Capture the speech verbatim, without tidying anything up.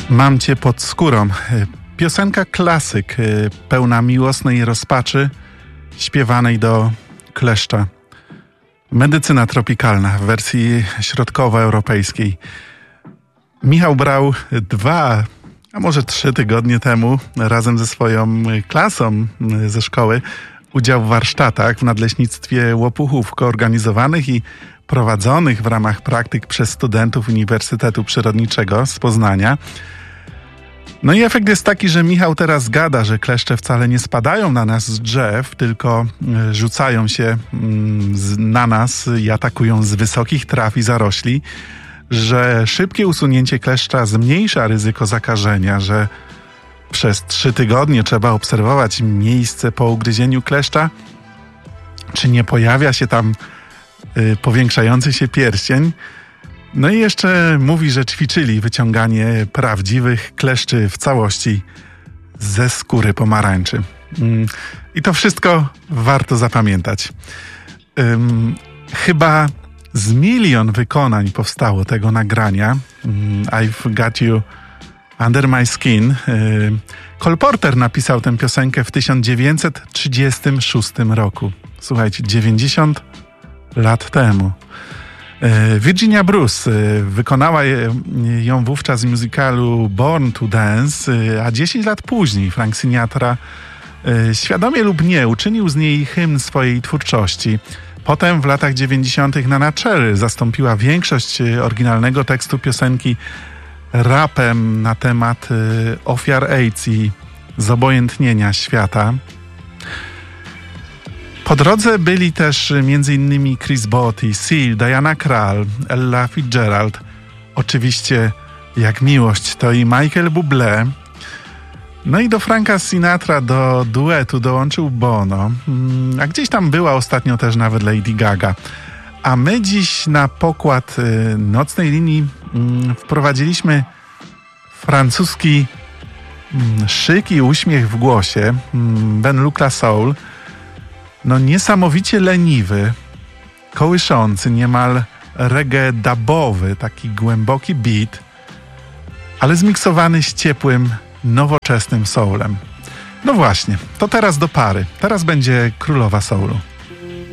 Mam cię pod skórą. Piosenka klasyk, pełna miłosnej rozpaczy, śpiewanej do kleszcza. Medycyna tropikalna w wersji środkowoeuropejskiej. Michał brał dwa, a może trzy tygodnie temu razem ze swoją klasą ze szkoły udział w warsztatach w Nadleśnictwie Łopuchów, koorganizowanych i prowadzonych w ramach praktyk przez studentów Uniwersytetu Przyrodniczego z Poznania. No i efekt jest taki, że Michał teraz gada, że kleszcze wcale nie spadają na nas z drzew, tylko rzucają się na nas i atakują z wysokich traw i zarośli, że szybkie usunięcie kleszcza zmniejsza ryzyko zakażenia, że przez trzy tygodnie trzeba obserwować miejsce po ugryzieniu kleszcza, czy nie pojawia się tam y, powiększający się pierścień. No i jeszcze mówi, że ćwiczyli wyciąganie prawdziwych kleszczy w całości ze skóry pomarańczy. Mm, I to wszystko warto zapamiętać. Ym, chyba z milion wykonań powstało tego nagrania. Mm, I've Got You Under My Skin. Cole Porter napisał tę piosenkę w tysiąc dziewięćset trzydziestym szóstym roku. Słuchajcie, dziewięćdziesiąt lat temu. Virginia Bruce wykonała ją wówczas w musicalu Born to Dance, a dziesięć lat później Frank Sinatra, świadomie lub nie, uczynił z niej hymn swojej twórczości. Potem w latach dziewięćdziesiątych Nana Cherry zastąpiła większość oryginalnego tekstu piosenki rapem na temat ofiar AIDS i zobojętnienia świata. Po drodze byli też m.in. Chris Botti, Seal, Diana Krall, Ella Fitzgerald. Oczywiście Jak miłość to i Michael Bublé. No i do Franka Sinatra, do duetu dołączył Bono. A gdzieś tam była ostatnio też nawet Lady Gaga. A my dziś na pokład nocnej linii wprowadziliśmy francuski szyk i uśmiech w głosie. Ben Luca Soul. No niesamowicie leniwy, kołyszący, niemal reggae dubowy, taki głęboki beat, ale zmiksowany z ciepłym, nowoczesnym soulem. No właśnie, to teraz do pary. Teraz będzie królowa soulu.